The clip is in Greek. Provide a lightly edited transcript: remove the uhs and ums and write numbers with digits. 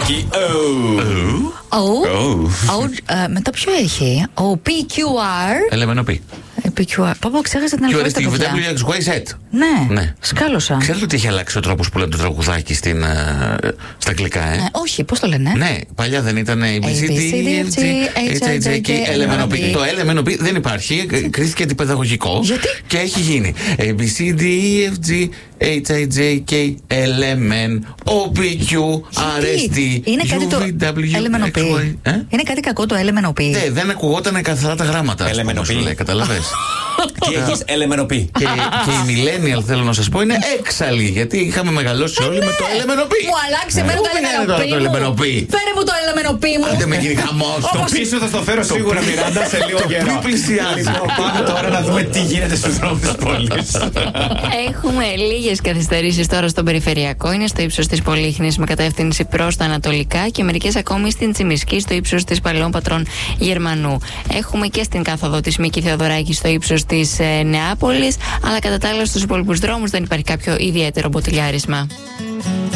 Εκεί. Μετά ποιο έχει? Ο PQR. Ελεμένο πει. PQR. Πάπα, ξέχασα την αλφαβήτα. QRSTUVWXYZ. Ναι. Σκάλωσα. Ξέρετε ότι έχει αλλάξει ο τρόπος που λένε το τραγουδάκι στα αγγλικά, Όχι, πώς το λένε? Ναι, παλιά δεν ήταν ABCD, HIJK, LMNOP. Το LMNOP δεν υπάρχει, κρίθηκε αντιπαιδαγωγικό. Γιατί? Και έχει γίνει ABCD, EFG, HIJK, LMN, OPQ, RST, είναι κάτι το LMNOP. Είναι κάτι κακό το LMNOP. Δεν ακουγόταν καθαρά τα γράμματα. LMNOP. Καταλαβες. Τι έχεις LMNOP. Και οι millennial, θέλω να σας πω, είναι έξαλλοι. Γιατί είχαμε μεγαλώσει όλοι με το LMNOP. Μου αλλάξει εμένα το LMNOP. Φέρε μου το LMNOP μου. Άντε με γίνει χαμός. Το πίσω θα στο φέρω σίγουρα, Μιράντα, σε λίγο καιρό. Το πλησιάζει. Πάμε τώρα να δούμε τι γίνεται στους δρόμους της πόλης. Έχουμε λίγες καθυστερήσεις τώρα στον περιφερειακό. Είναι στο ύψος της Πολύχνης με κατεύθυνση προς τα ανατολικά και μερικές ακόμη στην Τσιμισκή στο ύψος της Παλαιών Πατρών Γερμανού. Έχουμε και στην κάθοδο της Μίκη Θεοδωράκη στο ύψος της Νεάπολης, αλλά κατά τα άλλα στους υπόλοιπους δρόμους δεν υπάρχει κάποιο ιδιαίτερο μποτιλιάρισμα.